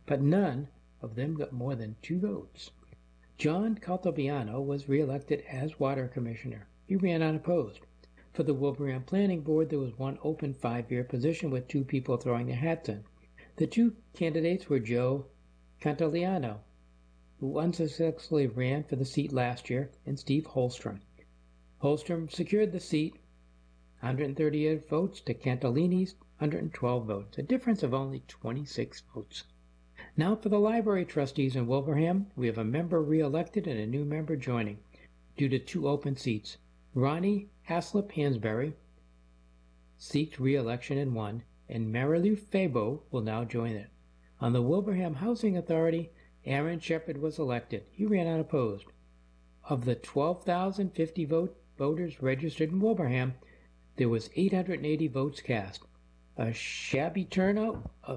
but none of them got more than 2 votes. John Caltabiano was reelected as Water Commissioner. He ran unopposed. For the Wilbraham Planning Board, there was one open 5-year position with 2 people throwing their hats in. The 2 candidates were Joe Cantaliano, who unsuccessfully ran for the seat last year, and Steve Holstrom. Holstrom secured the seat, 138 votes to Cantalini's 112 votes, a difference of only 26 votes. Now for the library trustees in Wilbraham, we have a member re-elected and a new member joining, due to 2 open seats. Ronnie Haslip Hansberry seeked re-election and won, and Marilou Fabo will now join it. On the Wilbraham Housing Authority, Aaron Shepard was elected. He ran unopposed. Of the 12,050 voters registered in Wilbraham, there was 880 votes cast, a shabby turnout of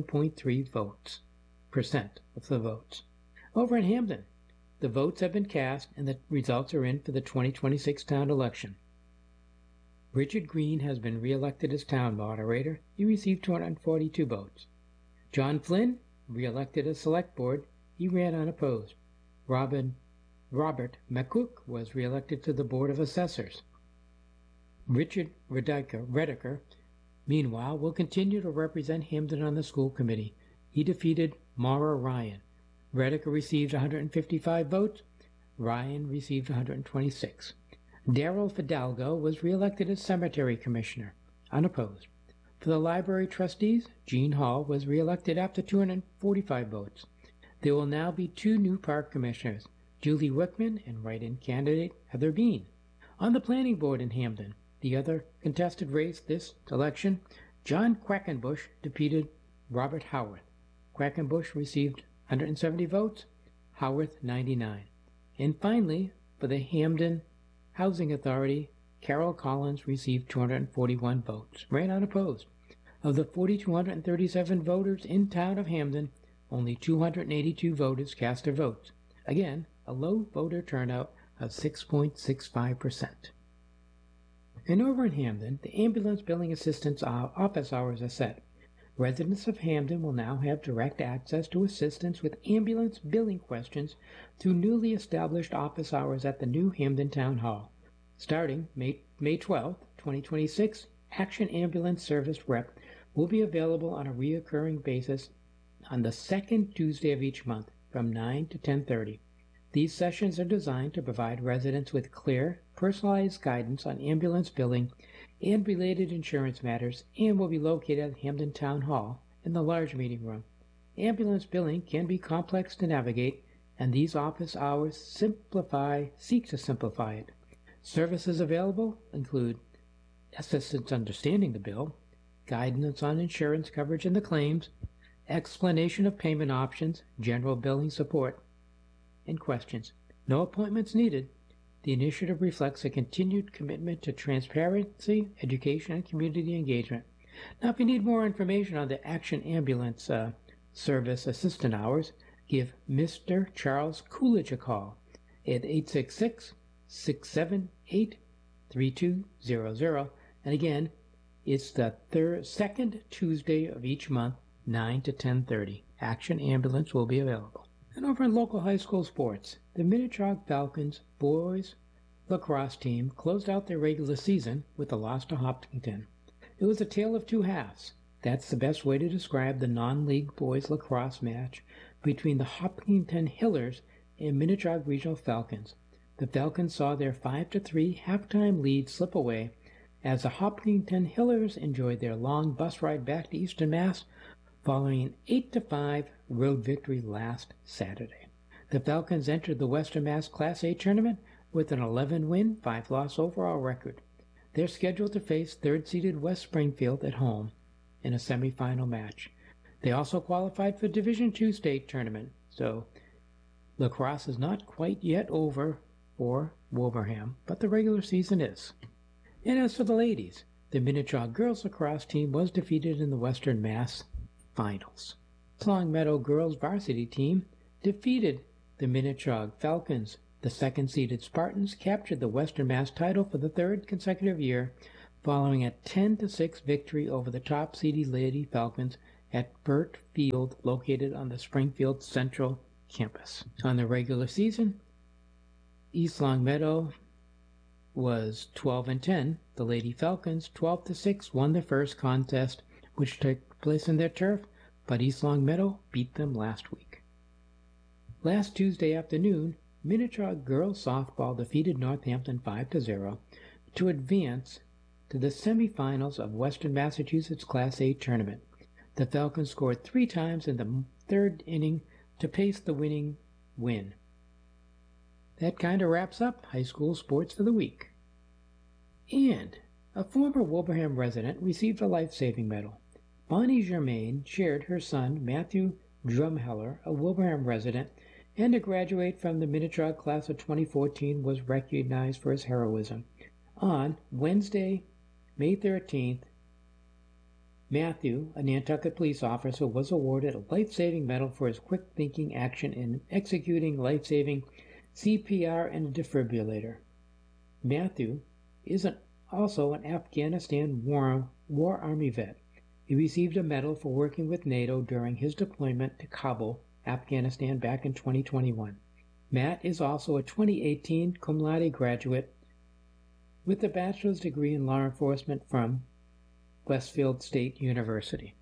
7.3% of the votes. Over in Hamden, the votes have been cast and the results are in for the 2026 town election. Richard Green has been re-elected as town moderator. He received 242 votes. John Flynn, re-elected as select board. He ran unopposed. Robert McCook was re-elected to the Board of Assessors. Richard Redeker, meanwhile, will continue to represent Hamden on the school committee. He defeated Maura Ryan. Redeker received 155 votes. Ryan received 126. Darrell Fidalgo was re-elected as cemetery commissioner, unopposed. For the library trustees, Gene Hall was re-elected after 245 votes. There will now be 2 new park commissioners, Julie Wickman and write-in candidate Heather Bean. On the planning board in Hamden, the other contested race this election, John Quackenbush defeated Robert Howarth. Quackenbush received 170 votes, Howarth 99. And finally, for the Hamden Housing Authority, Carol Collins received 241 votes, ran unopposed. Of the 4,237 voters in town of Hamden, only 282 voters cast their votes. Again, a low voter turnout of 6.65%. And over in Hamden, the ambulance billing assistance office hours are set. Residents of Hamden will now have direct access to assistance with ambulance billing questions through newly established office hours at the new Hamden Town Hall. Starting May 12, 2026, Action Ambulance Service Rep will be available on a reoccurring basis on the second Tuesday of each month from 9 to 10:30. These sessions are designed to provide residents with clear, personalized guidance on ambulance billing and related insurance matters, and will be located at Hamden Town Hall in the large meeting room. Ambulance billing can be complex to navigate, and these office hours seek to simplify it. Services available include assistance understanding the bill, guidance on insurance coverage and the claims, explanation of payment options, general billing support, and questions. No appointments needed. The initiative reflects a continued commitment to transparency, education, and community engagement. Now, if you need more information on the Action Ambulance Service Assistant Hours, give Mr. Charles Coolidge a call at 866-678-3200. And again, it's the second Tuesday of each month, 9 to 10:30. Action Ambulance will be available. And over in local high school sports, the Minnetrog Falcons boys lacrosse team closed out their regular season with a loss to Hopkinton. It was a tale of 2 halves. That's the best way to describe the non-league boys lacrosse match between the Hopkinton Hillers and Minnetrog Regional Falcons. The Falcons saw their 5-3 halftime lead slip away as the Hopkinton Hillers enjoyed their long bus ride back to Eastern Mass following an 8-5 road victory last Saturday. The Falcons entered the Western Mass Class A tournament with an 11-win, 5-loss overall record. They're scheduled to face third-seeded West Springfield at home in a semifinal match. They also qualified for Division II state tournament, so lacrosse is not quite yet over for Wilbraham, but the regular season is. And as for the ladies, the Minnetrog girls lacrosse team was defeated in the Western Mass finals. Long Meadow girls varsity team defeated the Minnetrog Falcons. The second-seeded Spartans captured the Western Mass title for the 3rd consecutive year, following a 10-6 victory over the top-seeded Lady Falcons at Burt Field located on the Springfield Central campus. On the regular season, East Longmeadow was 12-10. The Lady Falcons, 12-6, won the first contest, which took place in their turf, but East Longmeadow beat them last week. Last Tuesday afternoon, Minnetrog girls softball defeated Northampton 5-0 to advance to the semifinals of Western Massachusetts Class A tournament. The Falcons scored 3 times in the third inning to pace the winning win. That kind of wraps up high school sports for the week. And a former Wilbraham resident received a life-saving medal. Bonnie Germain shared her son, Matthew Drumheller, a Wilbraham resident and a graduate from the Minnetrog class of 2014, was recognized for his heroism. On Wednesday, May 13th, Matthew, a Nantucket police officer, was awarded a life-saving medal for his quick thinking action in executing life-saving CPR and a defibrillator. Matthew is also an Afghanistan War Army vet. He received a medal for working with NATO during his deployment to Kabul, Afghanistan back in 2021. Matt is also a 2018 cum laude graduate with a bachelor's degree in law enforcement from Westfield State University.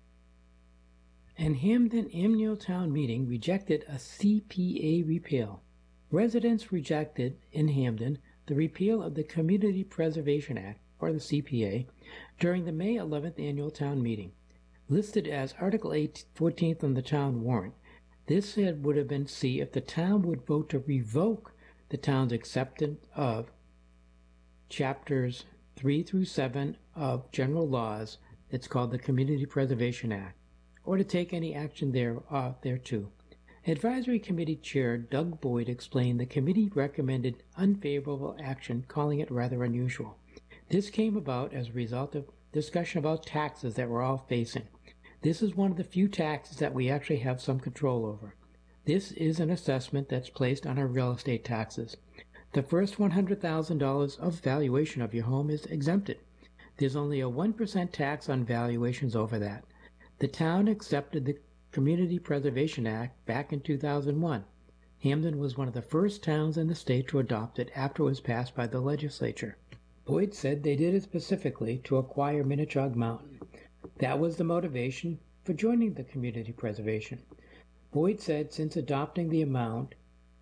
An Hamden annual town meeting rejected a CPA repeal. Residents rejected in Hamden the repeal of the Community Preservation Act, or the CPA, during the May 11th annual town meeting. Listed as Article 14th on the town warrant, this would have been C if the town would vote to revoke the town's acceptance of Chapters 3 through 7 of General Laws, it's called the Community Preservation Act, or to take any action thereto. Advisory Committee Chair Doug Boyd explained the committee recommended unfavorable action, calling it rather unusual. This came about as a result of discussion about taxes that we're all facing. This is one of the few taxes that we actually have some control over. This is an assessment that's placed on our real estate taxes. The first $100,000 of valuation of your home is exempted. There's only a 1% tax on valuations over that. The town accepted the Community Preservation Act back in 2001. Hamden was one of the first towns in the state to adopt it after it was passed by the legislature. Boyd said they did it specifically to acquire Minnetrog Mountain. That was the motivation for joining the community preservation. Boyd said since its adoption, the amount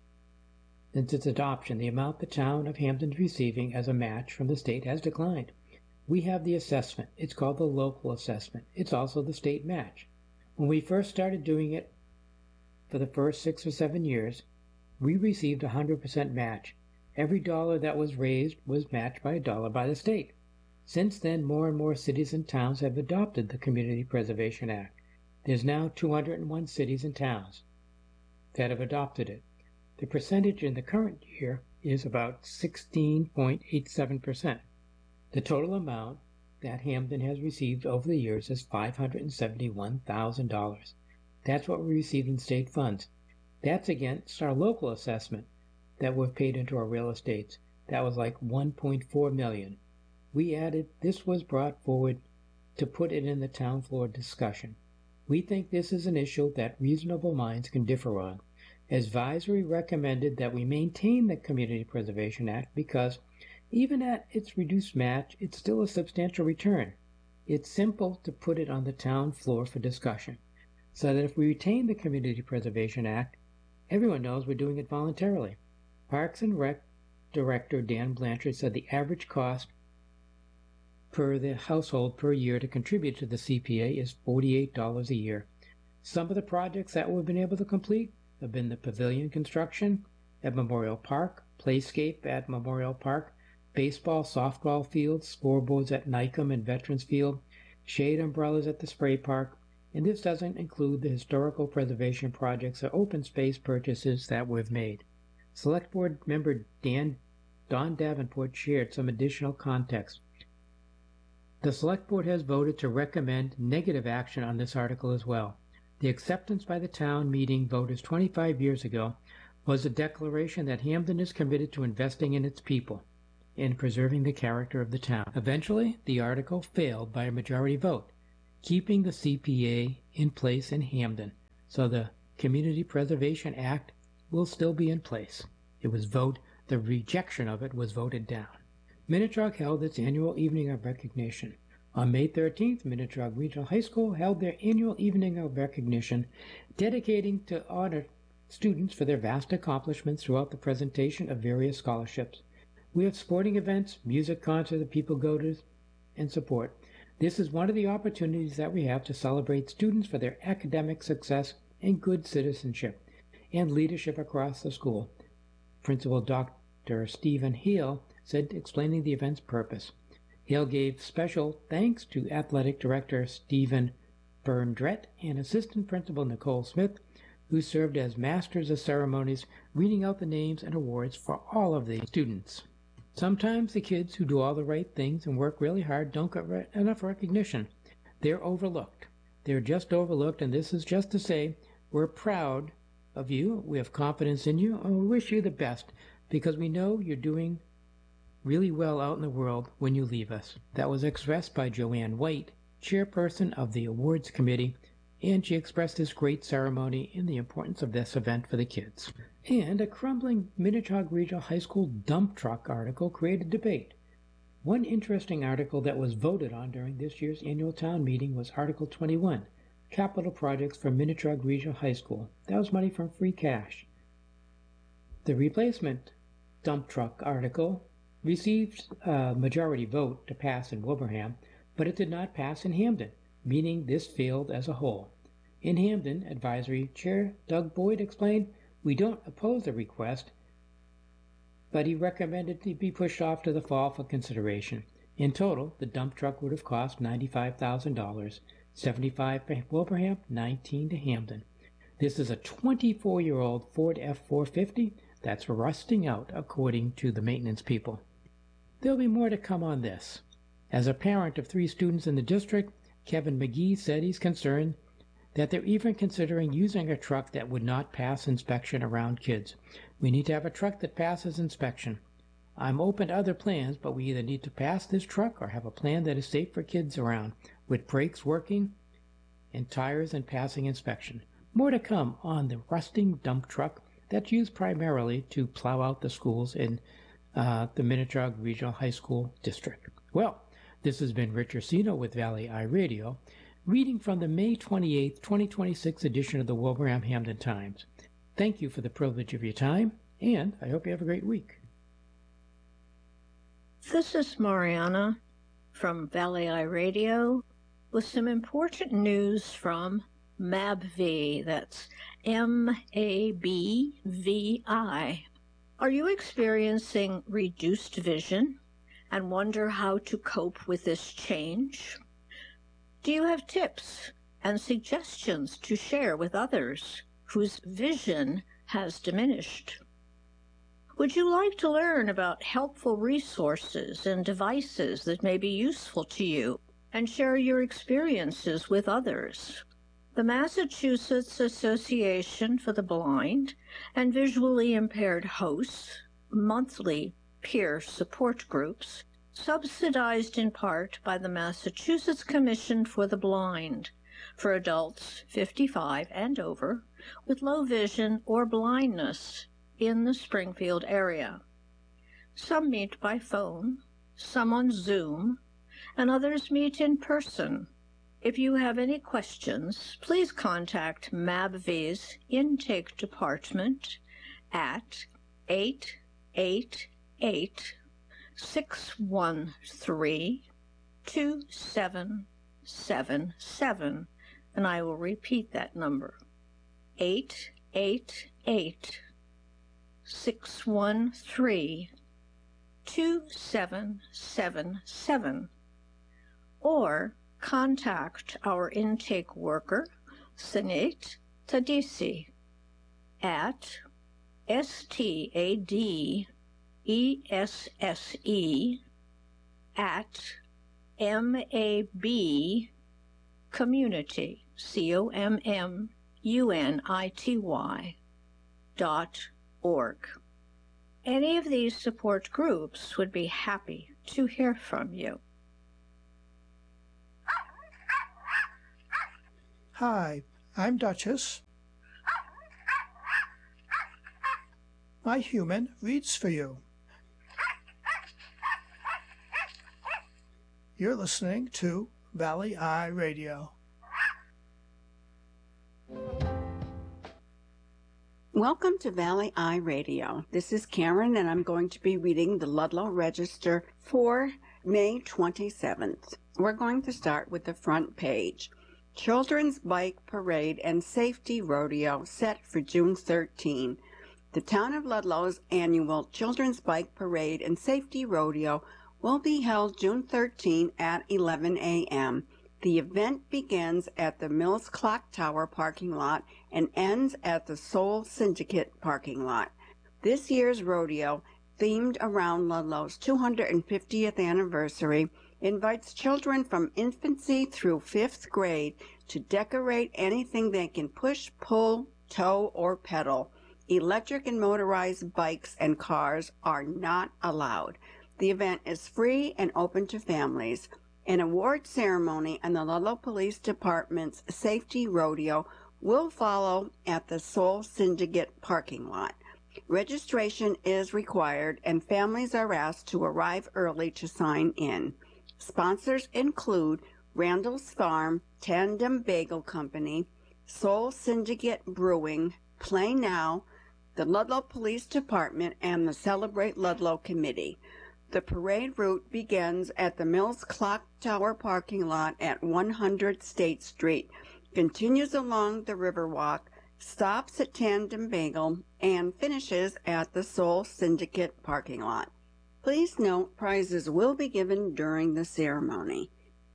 the town of Hamden is receiving as a match from the state has declined. We have the assessment. It's called the local assessment. It's also the state match. When we first started doing it for the first 6 or 7 years, we received a 100% match. Every dollar that was raised was matched by a dollar by the state. Since then, more and more cities and towns have adopted the Community Preservation Act. There's now 201 cities and towns that have adopted it. The percentage in the current year is about 16.87%. The total amount that Hamden has received over the years is $571,000. That's what we received in state funds. That's against our local assessment that we've paid into our real estates. That was like $1.4 million. We added, this was brought forward to put it in the town floor discussion. We think this is an issue that reasonable minds can differ on. Advisory recommended that we maintain the Community Preservation Act because even at its reduced match, it's still a substantial return. It's simple to put it on the town floor for discussion, so that if we retain the Community Preservation Act, everyone knows we're doing it voluntarily. Parks and Rec Director Dan Blanchard said the average cost per the household per year to contribute to the CPA is $48 a year. Some of the projects that we've been able to complete have been the pavilion construction at Memorial Park, Playscape at Memorial Park, baseball, softball fields, scoreboards at Nycombe and Veterans Field, shade umbrellas at the Spray Park, and this doesn't include the historical preservation projects or open space purchases that we've made. Select Board member Don Davenport shared some additional context. The Select Board has voted to recommend negative action on this article as well. The acceptance by the town meeting voters 25 years ago was a declaration that Hamden is committed to investing in its people and preserving the character of the town. Eventually, the article failed by a majority vote. keeping the CPA in place in Hampden, so the Community Preservation Act will still be in place. The rejection of it was voted down. Minnetrog held its annual Evening of Recognition. On May 13th, Minnetrog Regional High School held their annual Evening of Recognition, dedicating to honor students for their vast accomplishments throughout the presentation of various scholarships. We have sporting events, music concerts that people go to and support. This is one of the opportunities that we have to celebrate students for their academic success and good citizenship and leadership across the school. Principal Dr. Stephen Hale said, explaining the event's purpose. Hale gave special thanks to Athletic Director Stephen Berndret and Assistant Principal Nicole Smith, who served as Masters of Ceremonies, reading out the names and awards for all of the students. Sometimes the kids who do all the right things and work really hard don't get enough recognition. They're overlooked. They're just overlooked, and this is just to say we're proud of you, we have confidence in you, and we wish you the best because we know you're doing really well out in the world when you leave us. That was expressed by Joanne White, chairperson of the awards committee, and she expressed this great ceremony and the importance of this event for the kids. And a crumbling Minnetrog Regional High School dump truck article created debate. One interesting article that was voted on during this year's annual town meeting was Article 21, Capital Projects for Minnetrog Regional High School. That was money from free cash. The replacement dump truck article received a majority vote to pass in Wilbraham, but it did not pass in Hampden, meaning this failed as a whole. In Hampden, Advisory Chair Doug Boyd explained, "We don't oppose the request, but he recommended it be pushed off to the fall for consideration. In total, the dump truck would have cost $95,000, $75,000 for Wilbraham, $19,000 to Hampden. This is a 24-year-old Ford F-450 that's rusting out, according to the maintenance people. There'll be more to come on this. As a parent of 3 students in the district, Kevin McGee said he's concerned that they're even considering using a truck that would not pass inspection around kids. We need to have a truck that passes inspection. I'm open to other plans, but we either need to pass this truck or have a plan that is safe for kids around, with brakes working and tires and passing inspection. More to come on the rusting dump truck that's used primarily to plow out the schools in the Minnetrog Regional High School District. Well, this has been Rich Ursino with Valley Eye Radio, reading from the May 28, 2026 edition of the Wilbraham Hampden Times. Thank you for the privilege of your time, and I hope you have a great week. This is Mariana from Valley Eye Radio with some important news from MABVI. That's MABVI. Are you experiencing reduced vision and wonder how to cope with this change? Do you have tips and suggestions to share with others whose vision has diminished? Would you like to learn about helpful resources and devices that may be useful to you and share your experiences with others? The Massachusetts Association for the Blind and Visually Impaired hosts monthly peer support groups, subsidized in part by the Massachusetts Commission for the Blind, for adults 55 and over with low vision or blindness in the Springfield area. Some meet by phone, some on Zoom, and others meet in person. If you have any questions, please contact MABVI's intake department at 888-613-2777, and I will repeat that number, 888-613-2777, or contact our intake worker, Sinead Tadisi, at stadesse@mabcommunity, COMMUNITY.org. Any of these support groups would be happy to hear from you. Hi, I'm Duchess. My human reads for you. You're listening to Valley Eye Radio. Welcome to Valley Eye Radio. This is Karen, and I'm going to be reading the Ludlow Register for May 27th. We're going to start with the front page. Children's Bike Parade and Safety Rodeo set for June 13. The Town of Ludlow's annual Children's Bike Parade and Safety Rodeo will be held June 13 at 11 a.m. The event begins at the Mills Clock Tower parking lot and ends at the Soul Syndicate parking lot. This year's rodeo, themed around Ludlow's 250th anniversary, invites children from infancy through 5th grade to decorate anything they can push, pull, tow, or pedal. Electric and motorized bikes and cars are not allowed. The event is free and open to families. An award ceremony and the Ludlow Police Department's Safety Rodeo will follow at the Soul Syndicate parking lot. Registration is required and families are asked to arrive early to sign in. Sponsors include Randall's Farm, Tandem Bagel Company, Soul Syndicate Brewing, Play Now, the Ludlow Police Department, and the Celebrate Ludlow Committee. The parade route begins at the Mills Clock Tower parking lot at 100 State Street, continues along the Riverwalk, stops at Tandem Bagel, and finishes at the Soul Syndicate parking lot. Please note prizes will be given during the ceremony.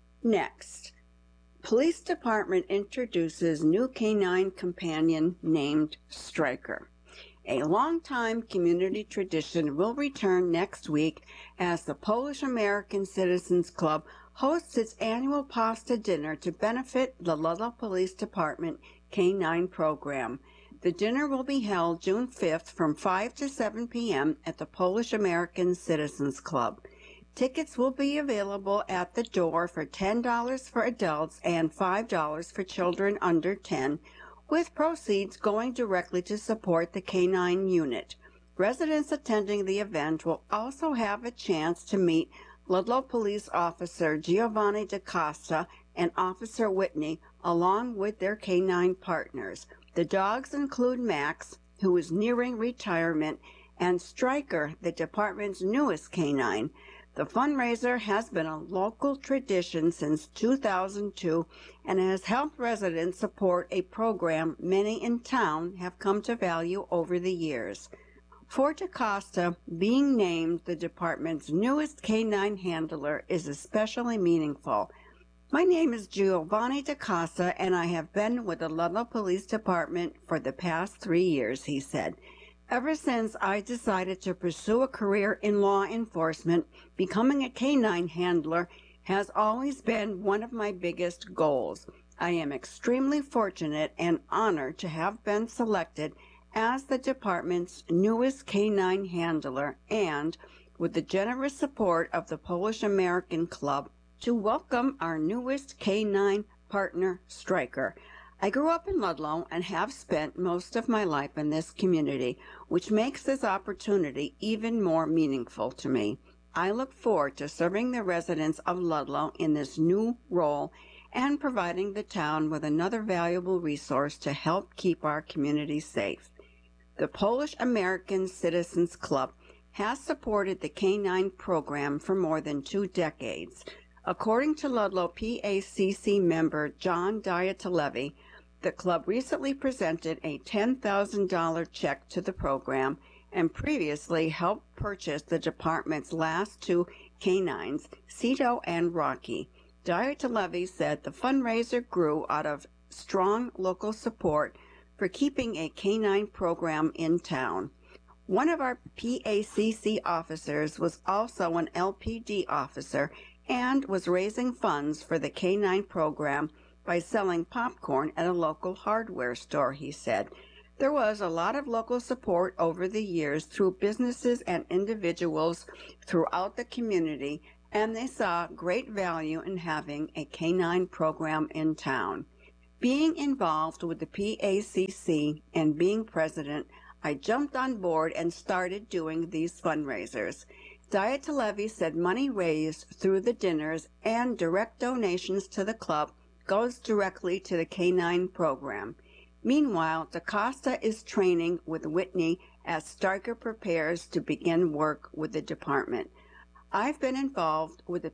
Next, Police Department introduces new canine companion named Striker. A longtime community tradition will return next week as the Polish American Citizens Club hosts its annual pasta dinner to benefit the Ludlow Police Department Canine program. The dinner will be held June 5th from 5 to 7 p.m. at the Polish American Citizens Club. Tickets will be available at the door for $10 for adults and $5 for children under 10, with proceeds going directly to support the canine unit. Residents attending the event will also have a chance to meet Ludlow Police Officer Giovanni DaCosta and Officer Whitney, along with their canine partners. The dogs include Max, who is nearing retirement, and Striker, the department's newest canine. The fundraiser has been a local tradition since 2002 and has helped residents support a program many in town have come to value over the years. For DaCosta, being named the department's newest canine handler is especially meaningful. My name is Giovanni DaCosta, and I have been with the Ludlow Police Department for the past 3 years, he said. Ever since I decided to pursue a career in law enforcement, becoming a canine handler has always been one of my biggest goals. I am extremely fortunate and honored to have been selected as the department's newest canine handler and, with the generous support of the Polish American Club, to welcome our newest canine partner, Striker. I grew up in Ludlow and have spent most of my life in this community, which makes this opportunity even more meaningful to me. I look forward to serving the residents of Ludlow in this new role and providing the town with another valuable resource to help keep our community safe. The Polish American Citizens Club has supported the canine program for more than 2 decades. According to Ludlow PACC member John Diatalevi, the club recently presented a $10,000 check to the program and previously helped purchase the department's last 2 canines, Cito and Rocky. Diatalevi said the fundraiser grew out of strong local support for keeping a canine program in town. One of our PACC officers was also an LPD officer and was raising funds for the canine program by selling popcorn at a local hardware store, he said. There was a lot of local support over the years through businesses and individuals throughout the community, and they saw great value in having a canine program in town. Being involved with the PACC and being president, I jumped on board and started doing these fundraisers. Diet-to-Levy said money raised through the dinners and direct donations to the club goes directly to the Canine program. Meanwhile, DaCosta is training with Whitney as Stryker prepares to begin work with the department. I've been involved with the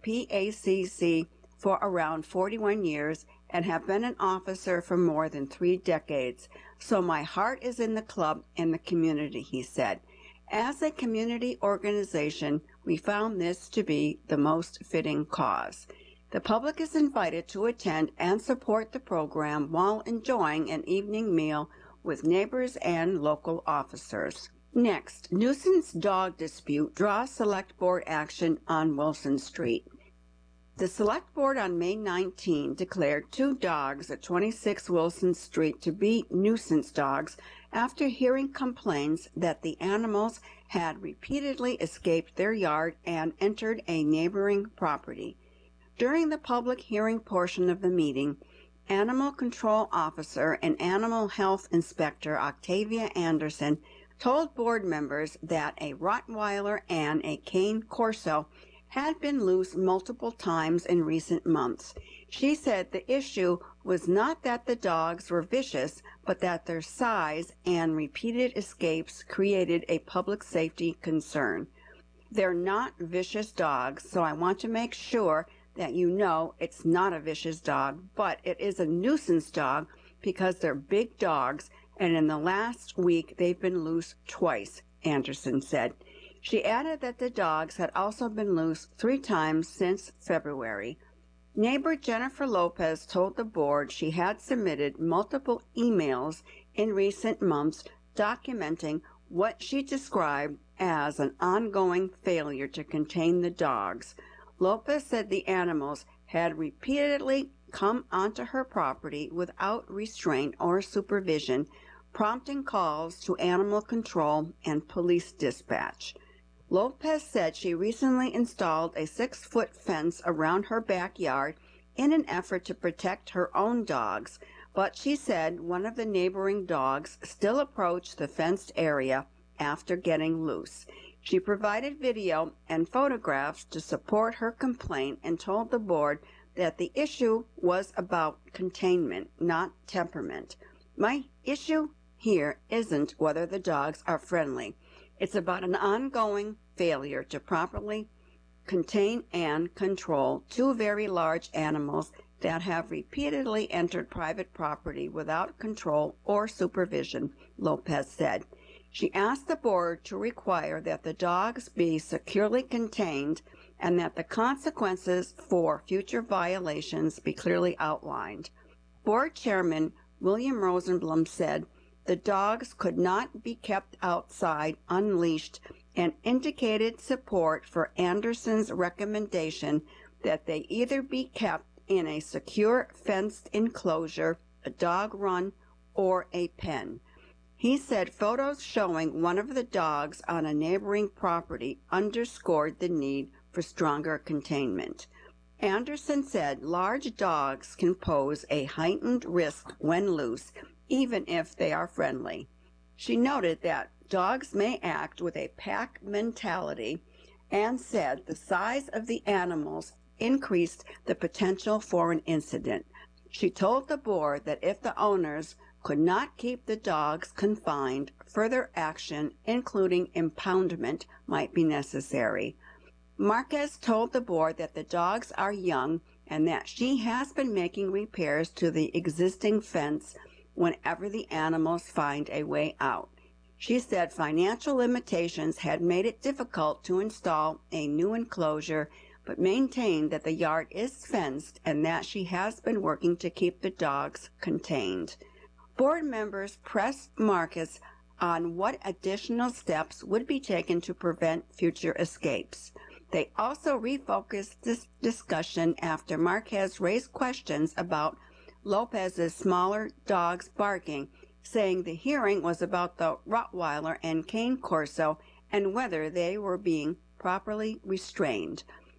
PACC for around 41 years and have been an officer for more than 3 decades, so my heart is in the club and the community, he said. As a community organization, we found this to be the most fitting cause. The public is invited to attend and support the program while enjoying an evening meal with neighbors and local officers. Next, nuisance dog dispute draws select board action on Wilson Street. The select board on May 19 declared 2 dogs at 26 Wilson Street to be nuisance dogs after hearing complaints that the animals had repeatedly escaped their yard and entered a neighboring property. During the public hearing portion of the meeting, Animal Control Officer and Animal Health Inspector Octavia Anderson told board members that a Rottweiler and a Cane Corso had been loose multiple times in recent months. She said the issue was not that the dogs were vicious, but that their size and repeated escapes created a public safety concern. They're not vicious dogs, so I want to make sure that you know it's not a vicious dog, but it is a nuisance dog because they're big dogs, and in the last week they've been loose twice, Anderson said. She added that the dogs had also been loose 3 times since February. Neighbor Jennifer Lopez told the board she had submitted multiple emails in recent months documenting what she described as an ongoing failure to contain the dogs. Lopez said the animals had repeatedly come onto her property without restraint or supervision, prompting calls to animal control and police dispatch. Lopez said she recently installed a 6-foot fence around her backyard in an effort to protect her own dogs, but she said one of the neighboring dogs still approached the fenced area after getting loose. She provided video and photographs to support her complaint and told the board that the issue was about containment, not temperament. My issue here isn't whether the dogs are friendly. It's about an ongoing failure to properly contain and control 2 very large animals that have repeatedly entered private property without control or supervision, Lopez said. She asked the board to require that the dogs be securely contained and that the consequences for future violations be clearly outlined. Board Chairman William Rosenblum said the dogs could not be kept outside unleashed and indicated support for Anderson's recommendation that they either be kept in a secure fenced enclosure, a dog run, or a pen. He said photos showing one of the dogs on a neighboring property underscored the need for stronger containment. Anderson said large dogs can pose a heightened risk when loose, even if they are friendly. She noted that dogs may act with a pack mentality and said the size of the animals increased the potential for an incident. She told the board that if the owners could not keep the dogs confined, further action, including impoundment, might be necessary. Marquez told the board that the dogs are young and that she has been making repairs to the existing fence whenever the animals find a way out. She said financial limitations had made it difficult to install a new enclosure, but maintained that the yard is fenced and that she has been working to keep the dogs contained. Board members pressed Marquez on what additional steps would be taken to prevent future escapes. They also refocused this discussion after Marquez raised questions about Lopez's smaller dogs barking, saying the hearing was about the Rottweiler and Cane Corso and whether they were being properly restrained.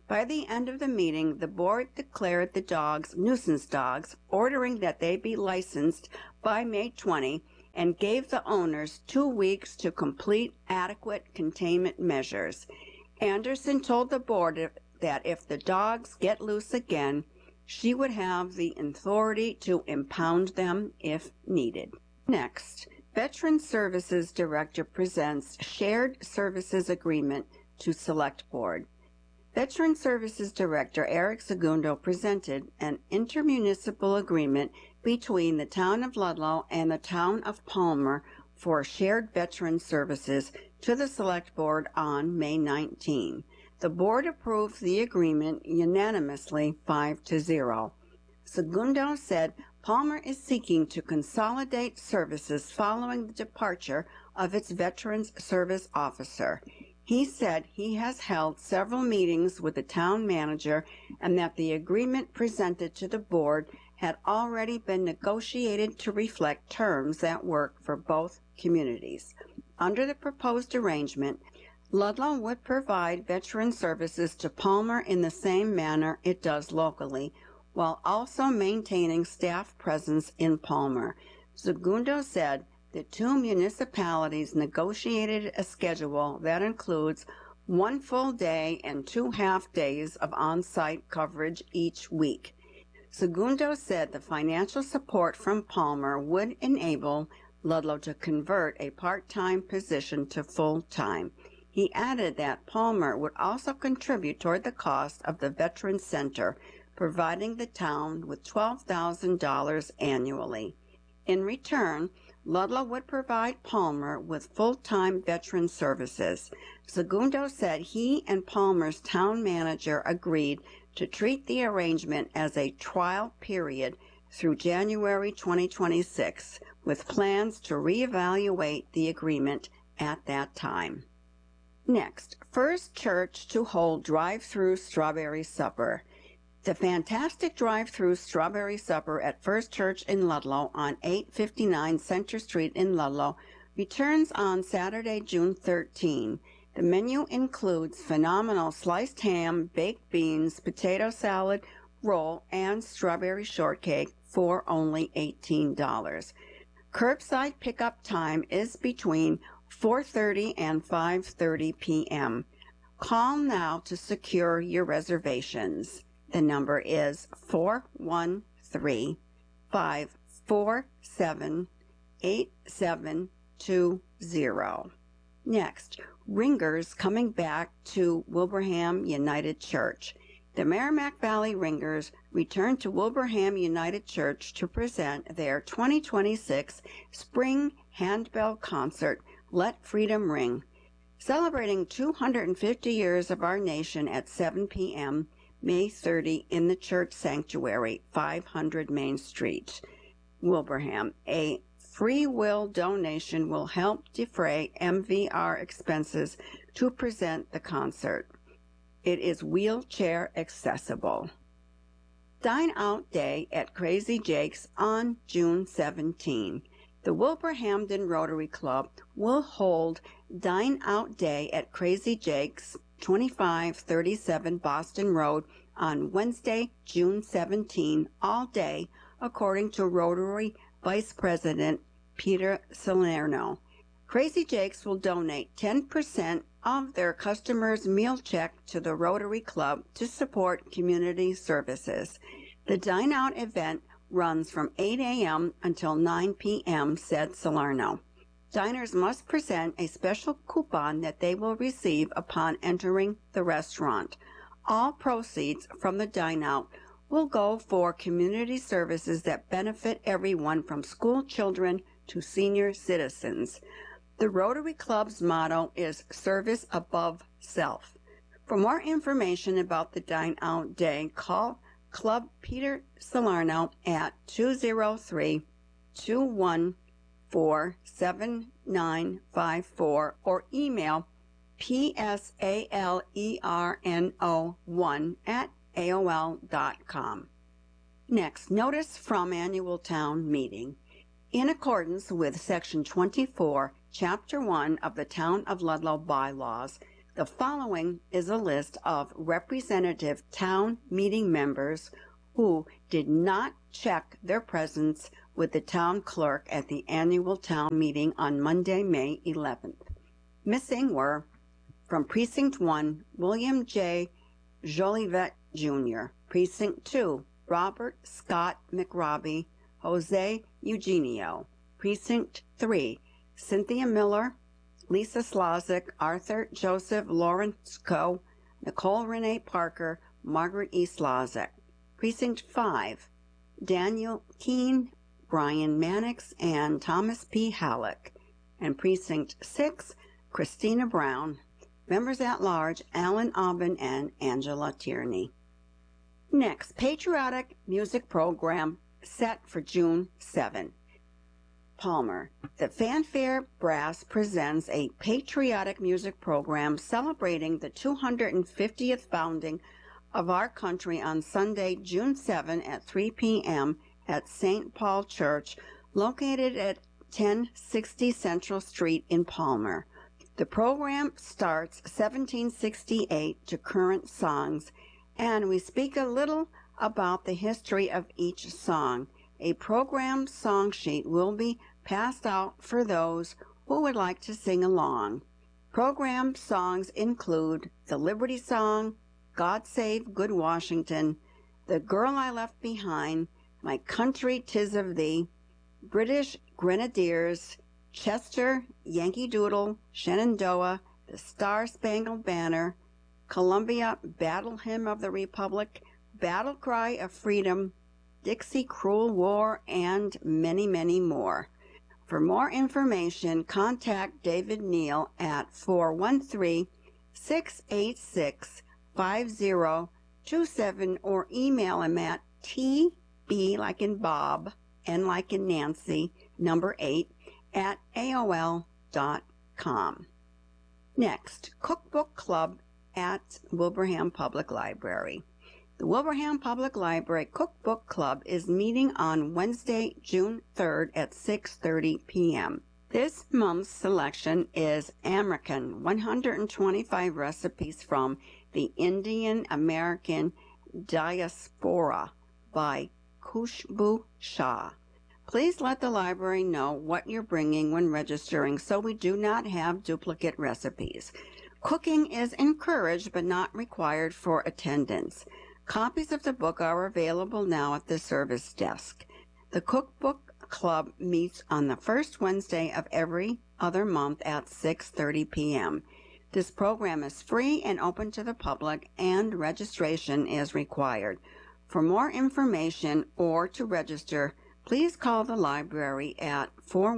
By the end of the meeting, the board declared the dogs nuisance dogs, ordering that they be licensed by May 20, and gave the owners 2 weeks to complete adequate containment measures. Anderson told the board that if the dogs get loose again, she would have the authority to impound them if needed. Next, Veteran Services Director presents Shared Services Agreement to Select Board. Veteran Services Director Eric Segundo presented an intermunicipal agreement between the Town of Ludlow and the Town of Palmer for shared veteran services to the Select Board on May 19. The board approved the agreement unanimously 5-0. Segundo said Palmer is seeking to consolidate services following the departure of its Veterans Service Officer. He said he has held several meetings with the town manager and that the agreement presented to the board had already been negotiated to reflect terms that work for both communities. Under the proposed arrangement, Ludlow would provide veteran services to Palmer in the same manner it does locally, while also maintaining staff presence in Palmer. Segundo said the 2 municipalities negotiated a schedule that includes 1 full day and 2 half-days of on-site coverage each week. Segundo said the financial support from Palmer would enable Ludlow to convert a part-time position to full-time. He added that Palmer would also contribute toward the cost of the Veterans Center, providing the town with $12,000 annually. In return, Ludlow would provide Palmer with full-time veteran services. Segundo said he and Palmer's town manager agreed to treat the arrangement as a trial period through January 2026, with plans to reevaluate the agreement at that time. Next, First Church to hold drive-through strawberry supper. The fantastic drive-through strawberry supper at First Church in Ludlow on 859 Center Street in Ludlow returns on Saturday, June 13. The menu includes phenomenal sliced ham, baked beans, potato salad, roll, and strawberry shortcake for only $18. Curbside pickup time is between 4:30 and 5:30 p.m. Call now to secure your reservations. The number is 413-547-8720. Next, Ringers coming back to Wilbraham United Church. The Merrimack Valley Ringers return to Wilbraham United Church to present their 2026 Spring Handbell Concert, Let Freedom Ring, celebrating 250 years of our nation at 7 p.m., May 30 in the church sanctuary, 500 Main Street, Wilbraham. A free will donation will help defray MVR expenses to present the concert. It is wheelchair accessible. Dine Out Day at Crazy Jake's on June 17. The Wilbrahamden Rotary Club will hold Dine Out Day at Crazy Jake's, 2537 Boston Road, on Wednesday, June 17, all day, according to Rotary Vice President Peter Salerno. Crazy Jake's will donate 10% of their customers' meal check to the Rotary Club to support community services. The Dine Out event runs from 8 a.m. until 9 p.m., said Salerno. Diners must present a special coupon that they will receive upon entering the restaurant. All proceeds from the Dine Out will go for community services that benefit everyone from school children to senior citizens. The Rotary Club's motto is Service Above Self. For more information about the Dine Out Day, call Club Peter Salerno at 203-214-7954 or email psalerno1@aol.com. Next, notice from annual town meeting. In accordance with Section 24, Chapter 1 of the Town of Ludlow bylaws, The following is a list of representative town meeting members who did not check their presence with the town clerk at the annual town meeting on Monday, May 11th. Missing were from Precinct 1, William J. Jolivet Jr., Precinct 2, Robert Scott McRobbie, Jose Eugenio, Precinct 3, Cynthia Miller, Lisa Slazik, Arthur Joseph Lawrensko, Nicole Renee Parker, Margaret E. Slazik. Precinct 5, Daniel Keene, Brian Mannix, and Thomas P. Halleck. And Precinct 6, Christina Brown. Members at large, Alan Aubin and Angela Tierney. Next, patriotic music program set for June 7. Palmer. The Fanfare Brass presents a patriotic music program celebrating the 250th founding of our country on Sunday, June 7 at 3 p.m. at St. Paul Church, located at 1060 Central Street in Palmer. The program starts 1768 to current songs, and we speak a little about the history of each song. A program song sheet will be passed out for those who would like to sing along. Program songs include the Liberty Song, God Save Good Washington, The Girl I Left Behind, My Country 'Tis of Thee, British Grenadiers, Chester, Yankee Doodle, Shenandoah, The Star-Spangled Banner, Columbia, Battle Hymn of the Republic, Battle Cry of Freedom, Dixie Cruel War, and many, many more. For more information, contact David Neal at 413-686-5027 or email him at TB like in Bob, N like in Nancy, number 8, at AOL.com. Next, Cookbook Club at Wilbraham Public Library. The Wilbraham Public Library Cookbook Club is meeting on Wednesday, June 3rd at 6:30 p.m. This month's selection is American 125 recipes from the Indian American Diaspora by Khushbu Shah. Please let the library know what you're bringing when registering so we do not have duplicate recipes. Cooking is encouraged but not required for attendance. Copies of the book are available now at the service desk. The Cookbook Club meets on the first Wednesday of every other month at 6:30 p.m. This program is free and open to the public, and registration is required. For more information or to register, please call the library at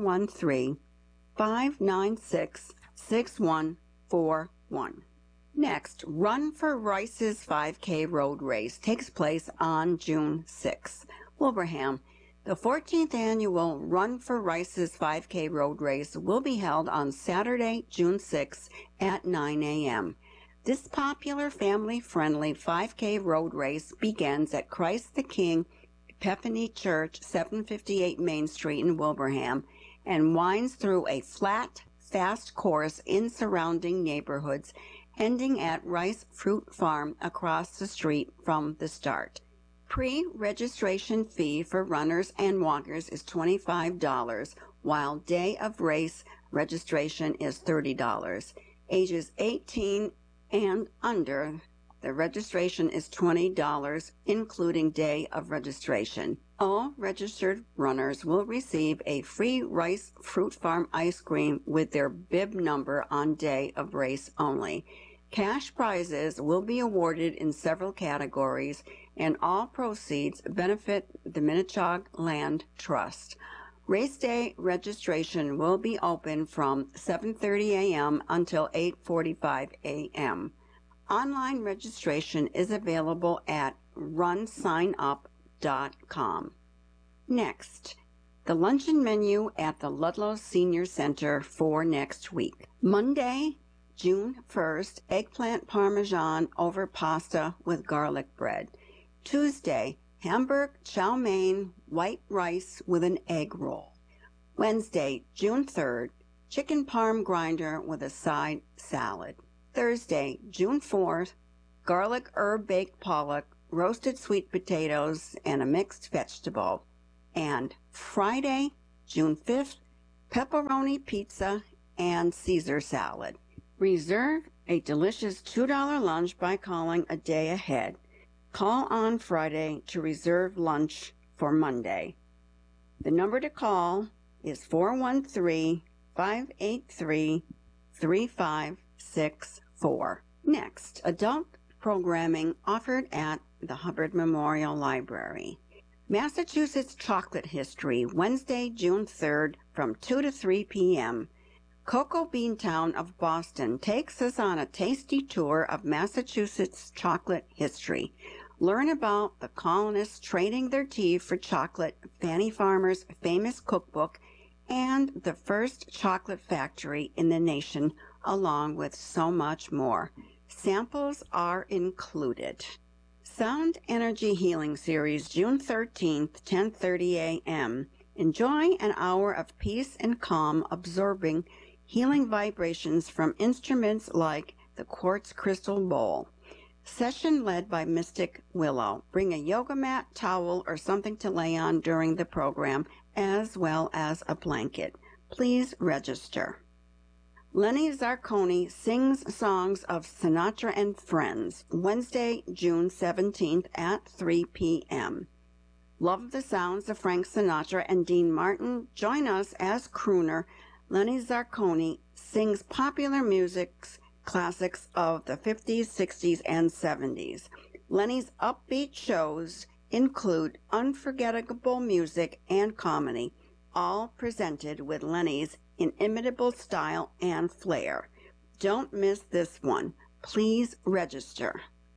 413-596-6141. Next, Run for Rice's 5K Road Race takes place on June 6th. Wilbraham. The 14th annual Run for Rice's 5K Road Race will be held on Saturday, June 6th at 9 a.m. This popular family-friendly 5K road race begins at Christ the King Epiphany Church, 758 Main Street in Wilbraham, and winds through a flat, fast course in surrounding neighborhoods, ending at Rice Fruit Farm across the street from the start. Pre-registration fee for runners and walkers is $25, while day of race registration is $30. Ages 18 and under, the registration is $20, including day of registration. All registered runners will receive a free Rice Fruit Farm ice cream with their bib number on day of race only. Cash prizes will be awarded in several categories, and all proceeds benefit the Minnechaug Land Trust. Race day registration will be open from 7:30 a.m. until 8:45 a.m. Online registration is available at runsignup.com. Next, the luncheon menu at the Ludlow Senior Center for next week. Monday, June 1st, eggplant parmesan over pasta with garlic bread. Tuesday, Hamburg chow mein, white rice with an egg roll. Wednesday, June 3rd, chicken parm grinder with a side salad. Thursday, June 4th, garlic herb baked pollock, roasted sweet potatoes, and a mixed vegetable. And Friday, June 5th, pepperoni pizza and Caesar salad. Reserve a delicious $2 lunch by calling a day ahead. Call on Friday to reserve lunch for Monday. The number to call is 413-583-3564. Next, adult programming offered at the Hubbard Memorial Library. Massachusetts Chocolate History, Wednesday, June 3rd from 2 to 3 p.m. Cocoa Bean Town of Boston takes us on a tasty tour of Massachusetts chocolate history. Learn about the colonists trading their tea for chocolate, Fannie Farmer's famous cookbook, and the first chocolate factory in the nation, along with so much more. Samples are included. Sound Energy Healing Series, June 13th, 10:30 a.m. Enjoy an hour of peace and calm, absorbing healing vibrations from instruments like the quartz crystal bowl. Session led by Mystic Willow. Bring a yoga mat, towel, or something to lay on during the program, as well as a blanket. Please register. Lenny Zarconi sings songs of Sinatra and Friends, Wednesday, June 17th at 3 p.m. Love the sounds of Frank Sinatra and Dean Martin? Join us as crooner Lenny Zarconi sings popular music's classics of the 50s, 60s, and 70s. Lenny's upbeat shows include unforgettable music and comedy, all presented with Lenny's inimitable style and flair. Don't miss this one. Please register.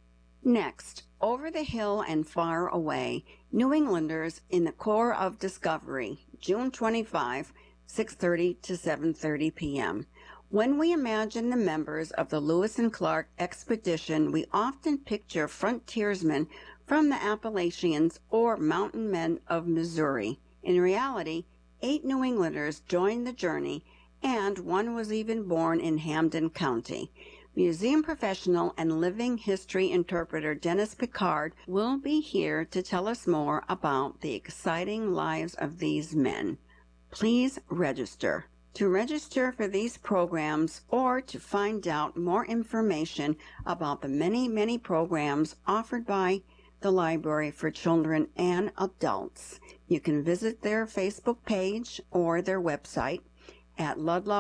Next, Over the Hill and Far Away, New Englanders in the Core of Discovery, June 25, 6:30 to 7:30 p.m. When we imagine the members of the Lewis and Clark expedition, we often picture frontiersmen from the Appalachians or mountain men of Missouri. In reality, 8 New Englanders joined the journey, and one was even born in Hampden County. Museum professional and living history interpreter Dennis Picard will be here to tell us more about the exciting lives of these men. Please register. To register for these programs or to find out more information about the many programs offered by the Library for Children and Adults, you can visit their Facebook page or their website at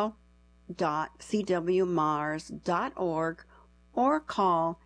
ludlow.cwmars.org or call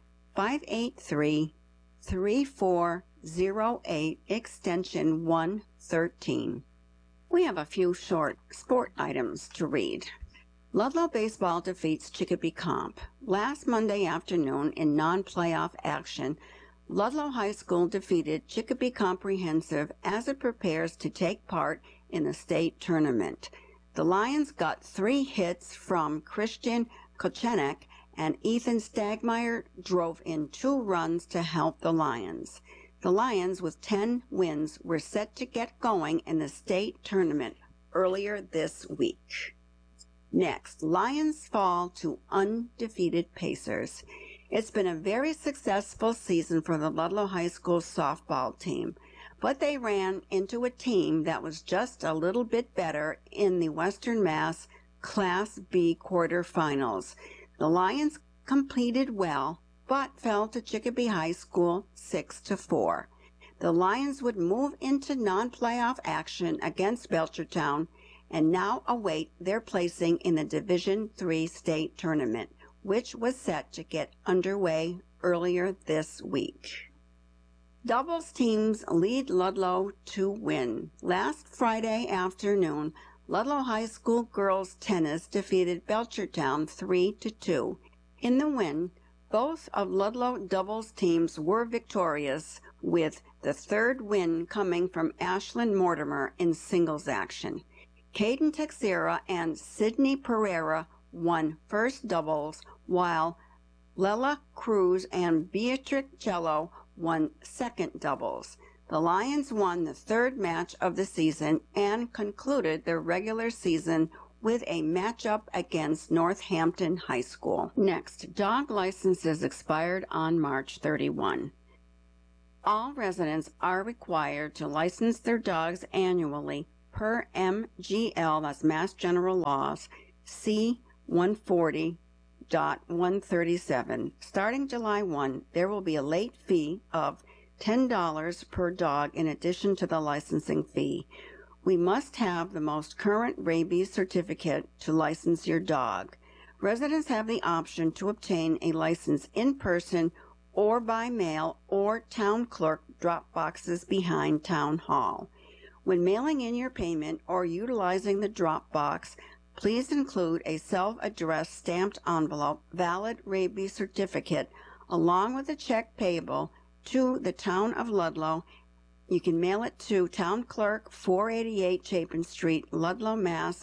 583-3408 extension 113. We have a few short sport items to read. Ludlow Baseball defeats Chicopee Comp. Last Monday afternoon in non-playoff action, Ludlow High School defeated Chicopee Comprehensive as it prepares to take part in the state tournament. The Lions got 3 hits from Christian Kochenek, and Ethan Stagmeyer drove in 2 runs to help the Lions. The Lions, with 10 wins, were set to get going in the state tournament earlier this week. Next, Lions fall to undefeated Pacers. It's been a very successful season for the Ludlow High School softball team, but they ran into a team that was just a little bit better in the Western Mass Class B quarterfinals. The Lions competed well, but fell to Chicopee High School 6-4. The Lions would move into non-playoff action against Belchertown and now await their placing in the Division III state tournament, which was set to get underway earlier this week. Doubles teams lead Ludlow to win. Last Friday afternoon, Ludlow High School girls tennis defeated Belchertown 3-2. In the win, both of Ludlow doubles teams were victorious, with the third win coming from Ashlyn Mortimer in singles action. Caden Texera and Sydney Pereira won first doubles, while Lela Cruz and Beatrix Cello won second doubles. The Lions won the third match of the season and concluded their regular season with a matchup against Northampton High School. Next, dog licenses expired on March 31. All residents are required to license their dogs annually per MGL, that's Mass General Laws, C-140.137. Starting July 1, there will be a late fee of $10 per dog in addition to the licensing fee. We must have the most current rabies certificate to license your dog. Residents have the option to obtain a license in person or by mail or town clerk drop boxes behind Town Hall. When mailing in your payment or utilizing the drop box, please include a self-addressed stamped envelope, valid rabies certificate, along with a check payable to the Town of Ludlow. You can mail it to Town Clerk, 488 Chapin Street, Ludlow, Mass.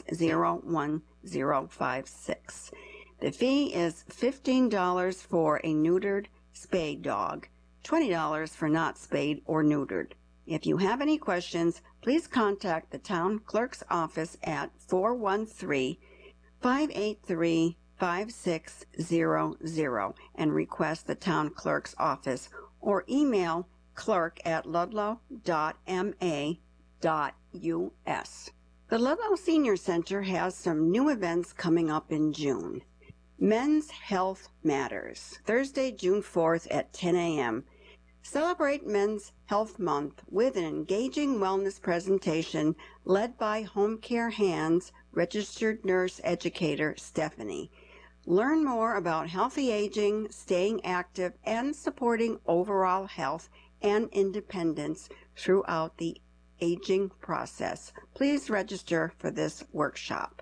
01056. The fee is $15 for a neutered spayed dog, $20 for not spayed or neutered. If you have any questions, please contact the Town Clerk's office at 413-583-5600 and request the Town Clerk's office, or email clerk@ludlow.ma.us. The Ludlow Senior Center has some new events coming up in June. Men's Health Matters, Thursday, June 4th at 10 a.m. Celebrate Men's Health Month with an engaging wellness presentation led by Home Care Hands registered nurse educator Stephanie. Learn more about healthy aging, staying active, and supporting overall health and independence throughout the aging process. Please register for this workshop.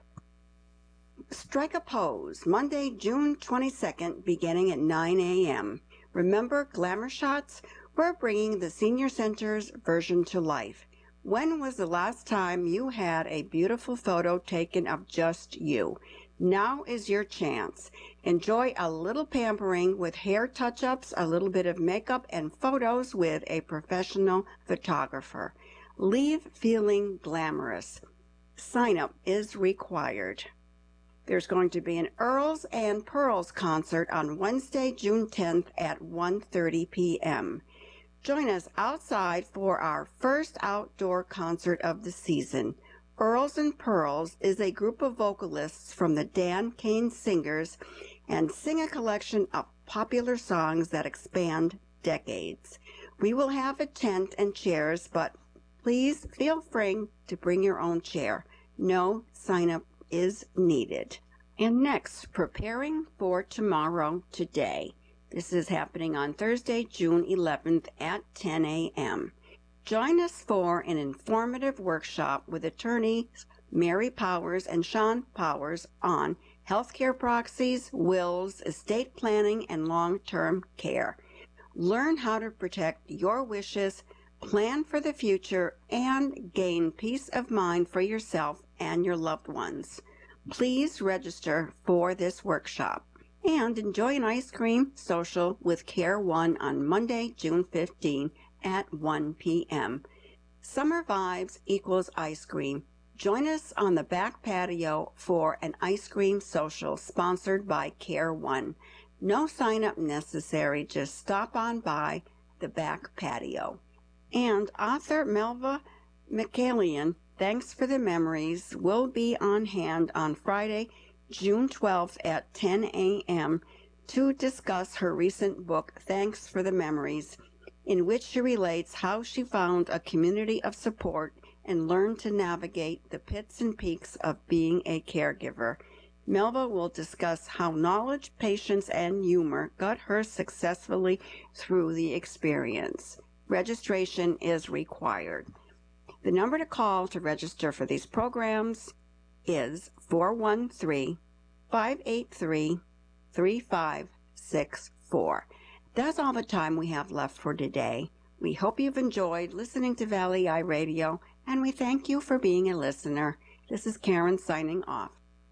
Strike a pose, Monday, June 22nd, beginning at 9 a.m. Remember Glamour Shots? We're bringing the Senior Center's version to life. When was the last time you had a beautiful photo taken of just you? Now is your chance. Enjoy a little pampering with hair touch-ups, a little bit of makeup, and photos with a professional photographer. Leave feeling glamorous. Sign-up is required. There's going to be an Earls and Pearls concert on Wednesday, June 10th at 1:30 p.m. Join us outside for our first outdoor concert of the season. Earls and Pearls is a group of vocalists from the Dan Kane Singers and sing a collection of popular songs that expand decades. We will have a tent and chairs, but please feel free to bring your own chair. No sign-up is needed. And next, preparing for tomorrow today. This is happening on Thursday, June 11th at 10 a.m. Join us for an informative workshop with attorneys Mary Powers and Sean Powers on healthcare proxies, wills, estate planning, and long-term care. Learn how to protect your wishes, plan for the future, and gain peace of mind for yourself and your loved ones. Please register for this workshop and enjoy an ice cream social with Care One on Monday, June 15 at 1 p.m. Summer vibes equals ice cream. Join us on the back patio for an ice cream social sponsored by Care One. No sign-up necessary, just stop on by the back patio. And author Melva McCallion, Thanks for the Memories, will be on hand on Friday, June 12th at 10 a.m. to discuss her recent book, Thanks for the Memories, in which she relates how she found a community of support and learned to navigate the pits and peaks of being a caregiver. Melva will discuss how knowledge, patience, and humor got her successfully through the experience. Registration is required. The number to call to register for these programs is 413-583-3564. That's all the time we have left for today. We hope you've enjoyed listening to Valley Eye Radio, and we thank you for being a listener. This is Karen signing off.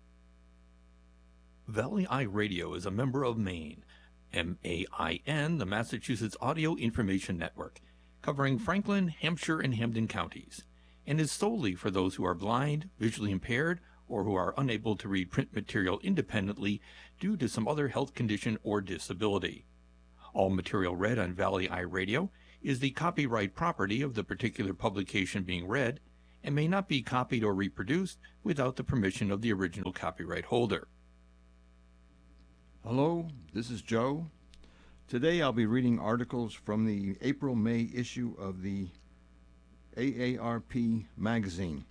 Valley Eye Radio is a member of MAIN, M-A-I-N, the Massachusetts Audio Information Network, covering Franklin, Hampshire, and Hampden counties, and is solely for those who are blind, visually impaired, or who are unable to read print material independently due to some other health condition or disability. All material read on Valley Eye Radio is the copyright property of the particular publication being read and may not be copied or reproduced without the permission of the original copyright holder. Hello, this is Joe. Today I'll be reading articles from the April-May issue of the AARP magazine.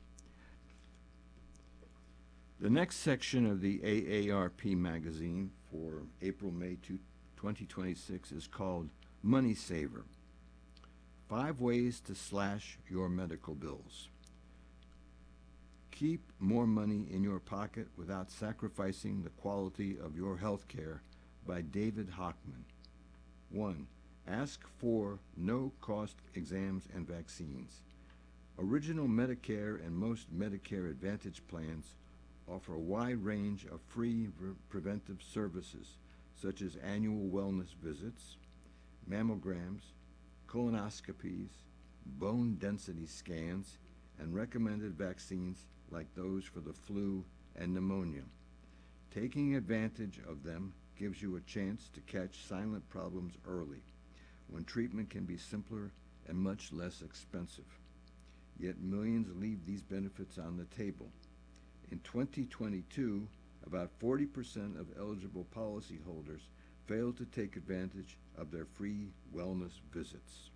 The next section of the AARP magazine for April-May 2026 is called Money Saver. 5 ways to slash your medical bills. Keep more money in your pocket without sacrificing the quality of your health care by David Hockman. 1. Ask for no-cost exams and vaccines. Original Medicare and most Medicare Advantage plans offer a wide range of free preventive services such as annual wellness visits, mammograms, colonoscopies, bone density scans, and recommended vaccines like those for the flu and pneumonia. Taking advantage of them gives you a chance to catch silent problems early, when treatment can be simpler and much less expensive. Yet millions leave these benefits on the table. In 2022, about 40% of eligible policyholders failed to take advantage of their free wellness visits.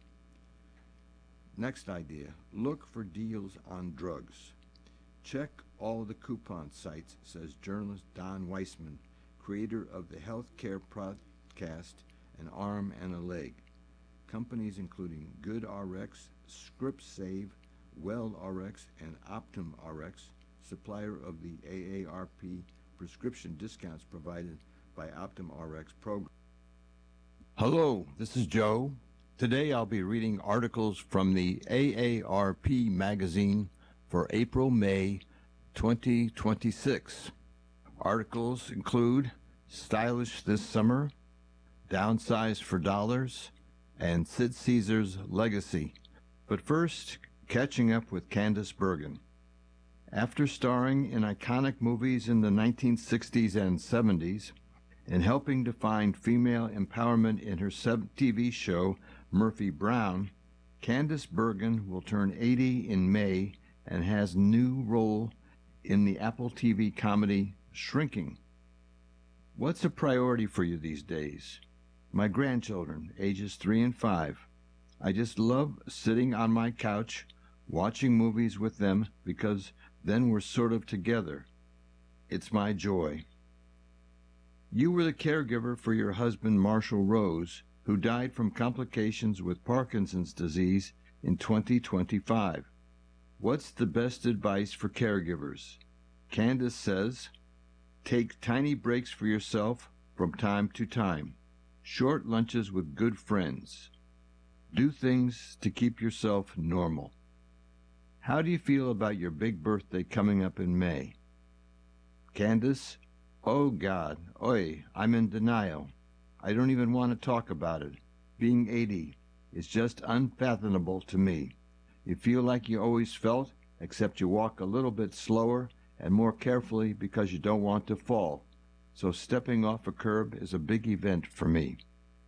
Next idea, look for deals on drugs. Check all the coupon sites, says journalist Don Weissman, creator of the Healthcare podcast An Arm and a Leg. Companies including GoodRx, ScriptSave, WellRx, and OptumRx, supplier of the AARP prescription discounts provided by OptumRx program. Hello, this is Joe. Today I'll be reading articles from the AARP magazine for April-May 2026. Articles include Stylish This Summer, Downsize for Dollars, and Sid Caesar's Legacy. But first, catching up with Candice Bergen. After starring in iconic movies in the 1960s and 70s, and helping define female empowerment in her TV show Murphy Brown, Candice Bergen will turn 80 in May and has a new role in the Apple TV comedy Shrinking. What's a priority for you these days? My grandchildren, ages 3 and 5. I just love sitting on my couch watching movies with them because then we're sort of together. It's my joy. You were the caregiver for your husband, Marshall Rose, who died from complications with Parkinson's disease in 2025. What's the best advice for caregivers? Candice says, take tiny breaks for yourself from time to time. Short lunches with good friends. Do things to keep yourself normal. How do you feel about your big birthday coming up in May? Candice, oh God, I'm in denial. I don't even want to talk about it. Being 80 is just unfathomable to me. You feel like you always felt, except you walk a little bit slower and more carefully because you don't want to fall. So stepping off a curb is a big event for me.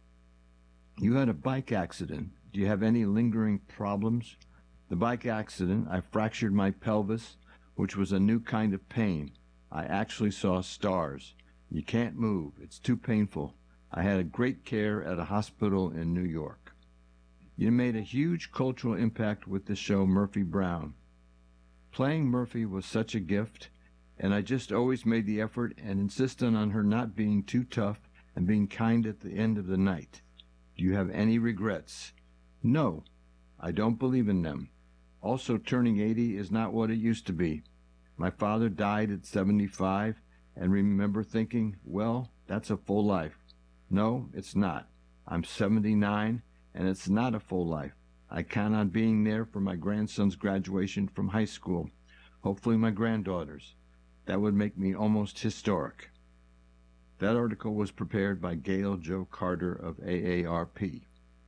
You had a bike accident. Do you have any lingering problems? The bike accident, I fractured my pelvis, which was a new kind of pain. I actually saw stars. You can't move. It's too painful. I had a great care at a hospital in New York. You made a huge cultural impact with the show Murphy Brown. Playing Murphy was such a gift, and I just always made the effort and insisted on her not being too tough and being kind at the end of the night. Do you have any regrets? No, I don't believe in them. Also, turning 80 is not what it used to be. My father died at 75, and remember thinking, well, that's a full life. No, it's not. I'm 79, and it's not a full life. I count on being there for my grandson's graduation from high school, hopefully my granddaughter's. That would make me almost historic. That article was prepared by Gail Jo Carter of AARP.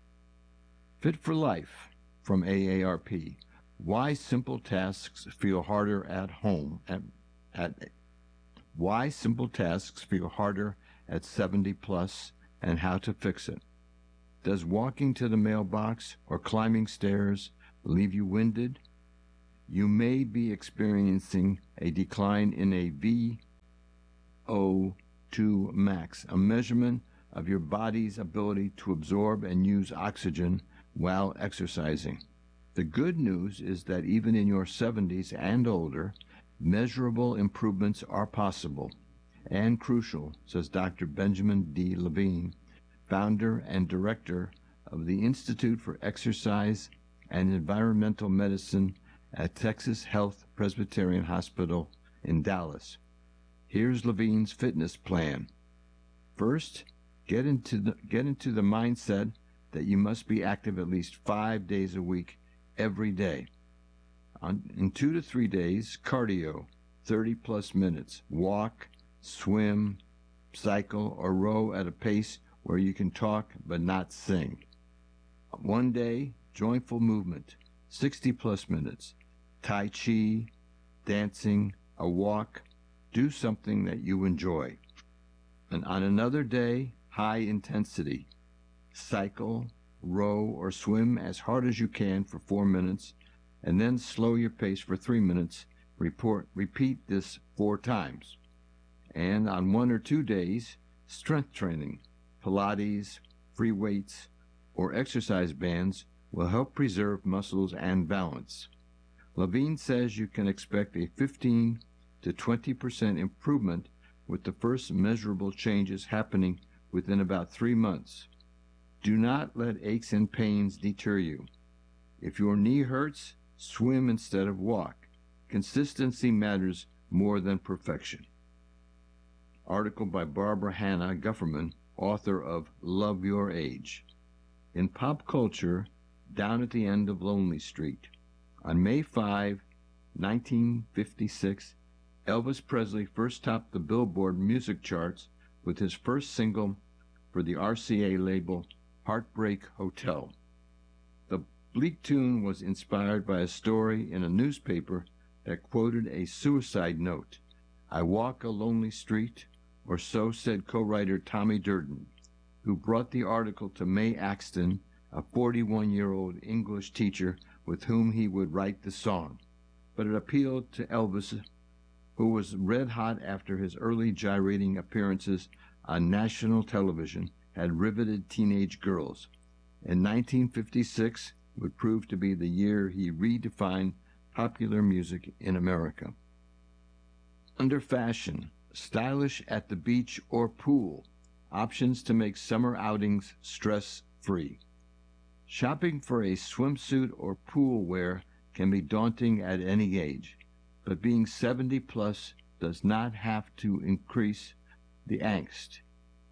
Fit for Life from AARP. Why simple tasks feel harder at home. at why simple tasks feel harder at 70 plus and how to fix it. Does walking to the mailbox or climbing stairs leave you winded? You may be experiencing a decline in a VO2 max, a measurement of your body's ability to absorb and use oxygen while exercising. The good news is that even in your 70s and older, measurable improvements are possible and crucial, says Dr. Benjamin D. Levine, founder and director of the Institute for Exercise and Environmental Medicine at Texas Health Presbyterian Hospital in Dallas. Here's Levine's fitness plan. First, get into the mindset that you must be active at least 5 days a week, every day. In 2 to 3 days, cardio, 30 plus minutes, walk, swim, cycle, or row at a pace where you can talk but not sing. 1 day, joyful movement, 60 plus minutes, Tai Chi, dancing, a walk, do something that you enjoy. And on another day, high intensity, cycle, row, or swim as hard as you can for 4 minutes, and then slow your pace for 3 minutes. Repeat this 4 times. And on 1 or 2 days, strength training, Pilates, free weights, or exercise bands will help preserve muscles and balance. Levine says you can expect a 15 to 20% improvement with the first measurable changes happening within about 3 months. Do not let aches and pains deter you. If your knee hurts, swim instead of walk. Consistency matters more than perfection. Article by Barbara Hannah Gufferman, author of Love Your Age. In pop culture, down at the end of Lonely Street. On May 5, 1956, Elvis Presley first topped the Billboard music charts with his first single for the RCA label, Heartbreak Hotel. The bleak tune was inspired by a story in a newspaper that quoted a suicide note. I walk a lonely street, or so said co-writer Tommy Durden, who brought the article to Mae Axton, a 41-year-old English teacher with whom he would write the song. But it appealed to Elvis, who was red hot after his early gyrating appearances on national television had riveted teenage girls. In 1956 would prove to be the year he redefined popular music in America. Under fashion, stylish at the beach or pool, options to make summer outings stress-free. Shopping for a swimsuit or pool wear can be daunting at any age, but being 70 plus does not have to increase the angst.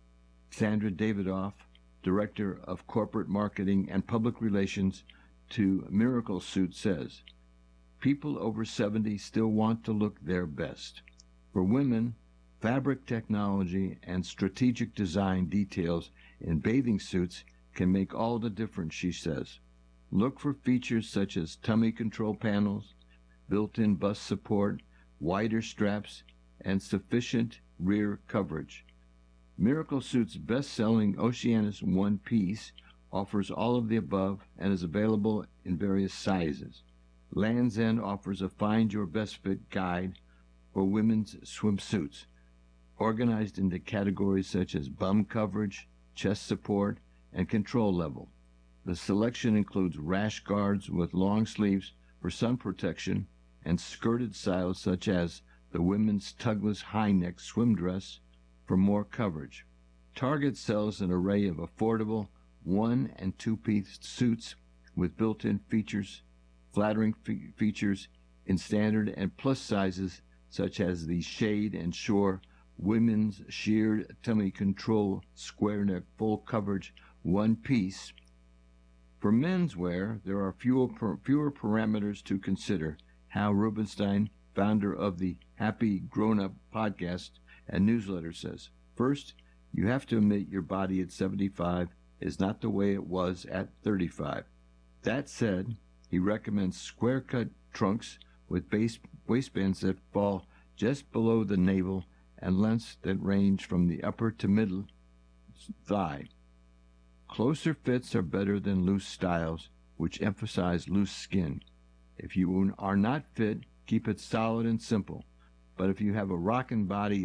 Sandra Davidoff, Director of Corporate Marketing and Public Relations to Miracle Suit, says, people over 70 still want to look their best. For women, fabric technology and strategic design details in bathing suits can make all the difference, she says. Look for features such as tummy control panels, built-in bust support, wider straps, and sufficient rear coverage. Miracle Suit's best-selling Oceanus One Piece offers all of the above and is available in various sizes. Land's End offers a Find Your Best Fit guide for women's swimsuits, organized into categories such as bum coverage, chest support, and control level. The selection includes rash guards with long sleeves for sun protection and skirted styles such as the women's tugless high-neck swim dress for more coverage. Target sells an array of affordable 1- and 2-piece suits with built-in features, flattering features in standard and plus sizes such as the Shade and Shore women's sheared tummy control square neck full coverage 1-piece. For menswear, there are fewer parameters to consider. Hal Rubenstein, founder of the Happy Grown Up podcast and newsletter, says, first, you have to admit your body at 75 is not the way it was at 35. That said, he recommends square-cut trunks with waistbands that fall just below the navel and lengths that range from the upper to middle thigh. Closer fits are better than loose styles, which emphasize loose skin. If you are not fit, keep it solid and simple. But if you have a rockin' body